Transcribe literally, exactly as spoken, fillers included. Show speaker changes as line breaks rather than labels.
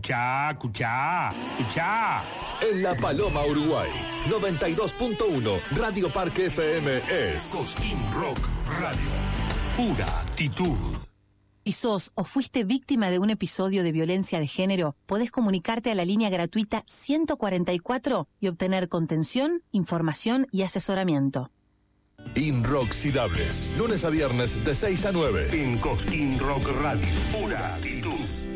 Escuchá, escuchá, escuchá.
En La Paloma, Uruguay, noventa y dos punto uno, Radio Parque F M es
Cosquín Rock Radio. Pura actitud.
Si sos o fuiste víctima de un episodio de violencia de género, podés comunicarte a la línea gratuita ciento cuarenta y cuatro y obtener contención, información y asesoramiento.
Inoxidables, lunes a viernes de seis a nueve.
En Cosquín Rock Radio. Pura actitud.